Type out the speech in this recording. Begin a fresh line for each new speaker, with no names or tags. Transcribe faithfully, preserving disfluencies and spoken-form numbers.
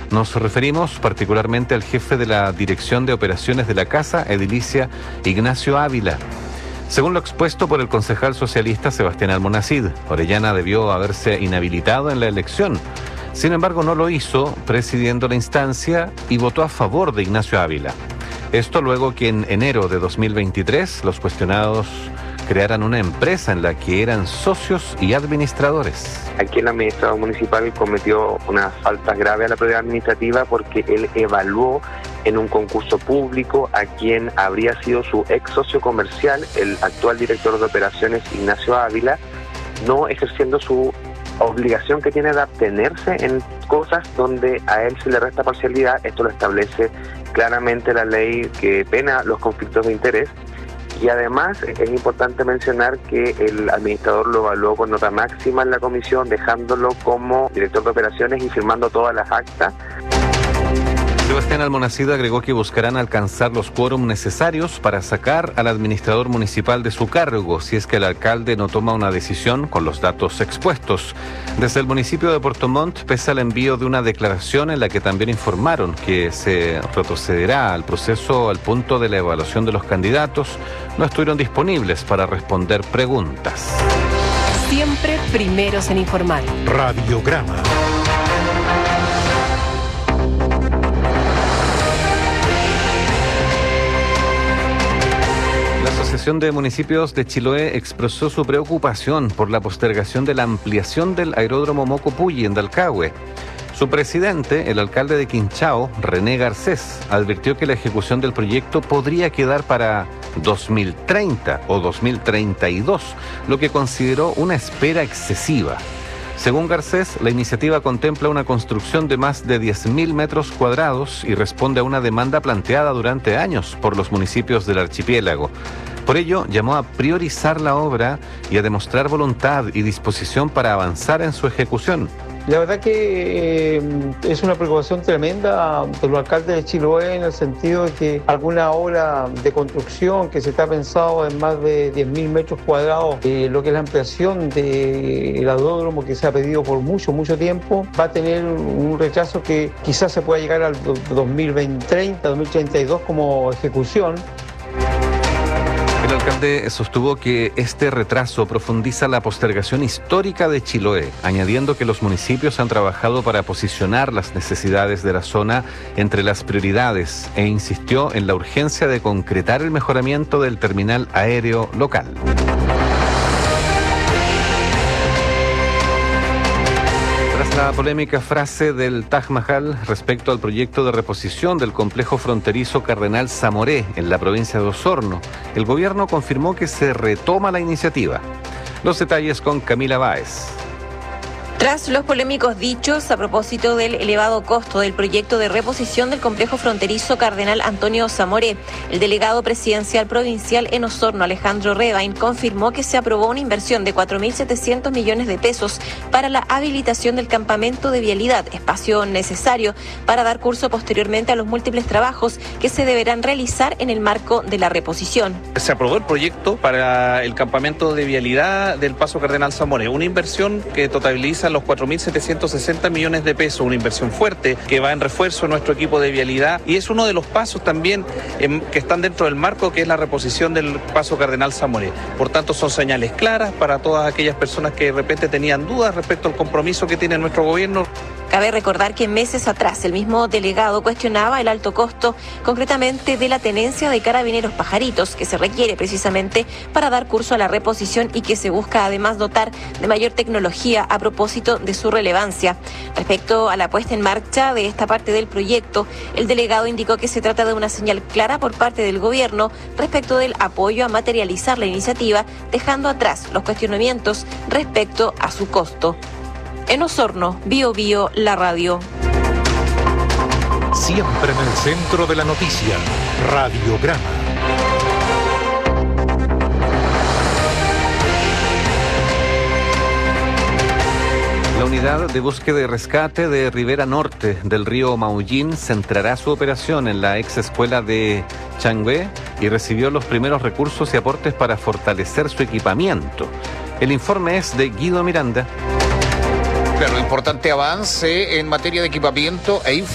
Nos referimos particularmente al jefe de la Dirección de Operaciones de la Casa Edilicia, Ignacio Ávila. Según lo expuesto por el concejal socialista Sebastián Almonacid, Orellana debió haberse inhabilitado en la elección. Sin embargo, no lo hizo, presidiendo la instancia, y votó a favor de Ignacio Ávila. Esto luego que en enero de dos mil veintitrés los cuestionados crearan una empresa en la que eran socios y administradores.
Aquí el administrador municipal cometió unas faltas graves a la propiedad administrativa porque él evaluó en un concurso público a quien habría sido su ex socio comercial, el actual director de operaciones Ignacio Ávila, no ejerciendo su obligación que tiene de abstenerse en cosas donde a él se le resta parcialidad. Esto lo establece claramente la ley que pena los conflictos de interés. Y además es importante mencionar que el administrador lo evaluó con nota máxima en la comisión, dejándolo como director de operaciones y firmando todas las actas.
Sebastián Almonacid agregó que buscarán alcanzar los quórum necesarios para sacar al administrador municipal de su cargo, si es que el alcalde no toma una decisión con los datos expuestos. Desde el municipio de Puerto Montt pesa el envío de una declaración en la que también informaron que se retrocederá al proceso al punto de la evaluación de los candidatos. No estuvieron disponibles para responder preguntas.
Siempre primeros en informar.
Radiograma.
La Asociación de Municipios de Chiloé expresó su preocupación por la postergación de la ampliación del aeródromo Moco-Puyi en Dalcahue. Su presidente, el alcalde de Quinchao, René Garcés, advirtió que la ejecución del proyecto podría quedar para dos mil treinta o dos mil treinta y dos, lo que consideró una espera excesiva. Según Garcés, la iniciativa contempla una construcción de más de diez mil metros cuadrados y responde a una demanda planteada durante años por los municipios del archipiélago. Por ello, llamó a priorizar la obra y a demostrar voluntad y disposición para avanzar en su ejecución.
La verdad que eh, es una preocupación tremenda de los alcaldes de Chiloé en el sentido de que alguna obra de construcción que se está pensado en más de diez mil metros cuadrados, eh, lo que es la ampliación del aeródromo que se ha pedido por mucho, mucho tiempo, va a tener un rechazo que quizás se pueda llegar al dos mil treinta, dos mil treinta y dos como ejecución.
El alcalde sostuvo que este retraso profundiza la postergación histórica de Chiloé, añadiendo que los municipios han trabajado para posicionar las necesidades de la zona entre las prioridades e insistió en la urgencia de concretar el mejoramiento del terminal aéreo local. La polémica frase del Taj Mahal respecto al proyecto de reposición del complejo fronterizo Cardenal Zamoré en la provincia de Osorno, el gobierno confirmó que se retoma la iniciativa. Los detalles con Camila Báez.
Tras los polémicos dichos a propósito del elevado costo del proyecto de reposición del complejo fronterizo Cardenal Antonio Zamoré, el delegado presidencial provincial en Osorno, Alejandro Rebain, confirmó que se aprobó una inversión de cuatro mil setecientos millones de pesos para la habilitación del campamento de vialidad, espacio necesario para dar curso posteriormente a los múltiples trabajos que se deberán realizar en el marco de la reposición.
Se aprobó el proyecto para el campamento de vialidad del Paso Cardenal Zamoré, una inversión que totaliza los cuatro mil setecientos sesenta millones de pesos, una inversión fuerte que va en refuerzo de nuestro equipo de vialidad y es uno de los pasos también eh, que están dentro del marco que es la reposición del Paso Cardenal Zamoré. Por tanto, son señales claras para todas aquellas personas que de repente tenían dudas respecto al compromiso que tiene nuestro gobierno.
Cabe recordar que meses atrás el mismo delegado cuestionaba el alto costo, concretamente de la tenencia de carabineros pajaritos, que se requiere precisamente para dar curso a la reposición y que se busca además dotar de mayor tecnología a propósito de su relevancia. Respecto a la puesta en marcha de esta parte del proyecto, el delegado indicó que se trata de una señal clara por parte del gobierno respecto del apoyo a materializar la iniciativa, dejando atrás los cuestionamientos respecto a su costo. En Osorno, Bio Bio, la radio.
Siempre en el centro de la noticia, Radiograma.
La unidad de búsqueda y rescate de Ribera Norte del río Maullín centrará su operación en la ex escuela de Changué y recibió los primeros recursos y aportes para fortalecer su equipamiento. El informe es de Guido Miranda.
Claro, importante avance en materia de equipamiento e infraestructura.